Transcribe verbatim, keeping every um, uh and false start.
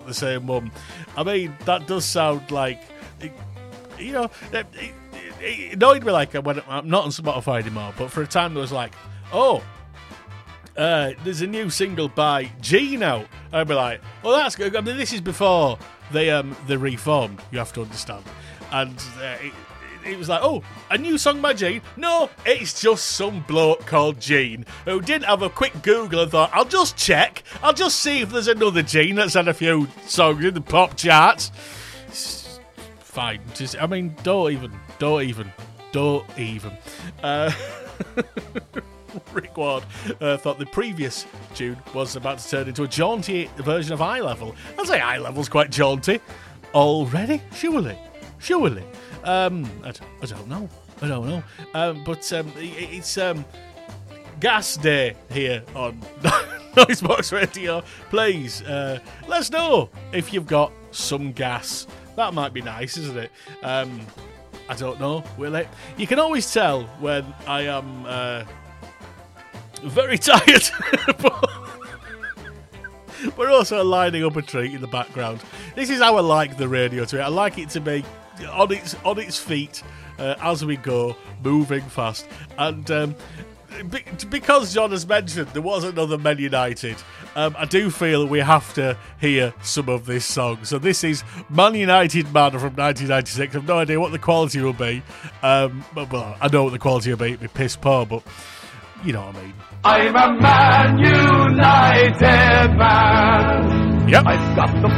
the same one. I mean, that does sound like, you know, it, it, it annoyed me like when I'm not on Spotify anymore, but for a time there was like, oh, uh, there's a new single by Gene out. I'd be like, well, that's good. I mean, this is before they um they reformed, you have to understand. And uh, it, it was like, oh, a new song by Gene? No, it's just some bloke called Gene who didn't have a quick Google and thought, I'll just check. I'll just see if there's another Gene that's had a few songs in the pop charts. It's fine. Just, I mean, don't even, don't even, don't even. Uh, Rick Ward uh, thought the previous tune was about to turn into a jaunty version of Eye Level. I'd say Eye Level's quite jaunty. Already? Surely. Surely. Um, I, don't, I don't know. I don't know. Um, but um, it, it's um, Gas Day here on Noisebox Radio. Please, uh, let us know if you've got some gas. That might be nice, isn't it? Um, I don't know. Will it? You can always tell when I am uh, very tired. but we're also lining up a treat in the background. This is how I like the radio to be. I like it to be on its on its feet uh, as we go, moving fast. And um, be- because John has mentioned there was another Men United, um, I do feel we have to hear some of this song. So this is Man United Man from nineteen ninety-six. I've no idea what the quality will be. Um, but, well, I know what the quality will be. It'll be piss poor, but you know what I mean. I'm a Man United man. Yep. I've got the